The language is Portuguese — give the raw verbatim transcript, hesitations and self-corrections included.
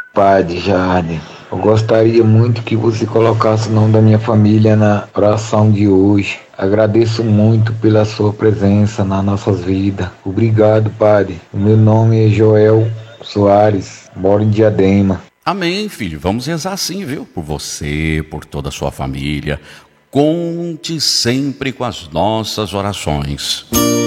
Padre Jardim, eu gostaria muito que você colocasse o nome da minha família na oração de hoje. Agradeço muito pela sua presença nas nossas vidas. Obrigado, Padre. O meu nome é Joel Soares, moro em Diadema. Amém, filho. Vamos rezar sim, viu? Por você, por toda a sua família. Conte sempre com as nossas orações.